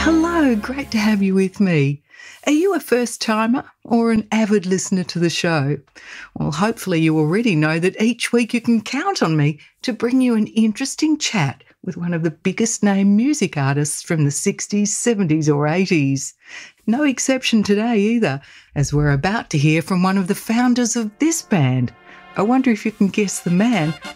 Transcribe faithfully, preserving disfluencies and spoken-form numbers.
Hello, great to have you with me. Are you a first timer or an avid listener to the show? Well, hopefully you already know that each week you can count on me to bring you an interesting chat with one of the biggest name music artists from the sixties, seventies or eighties. No exception today either, as we're about to hear from one of the founders of this band. I wonder if you can guess the man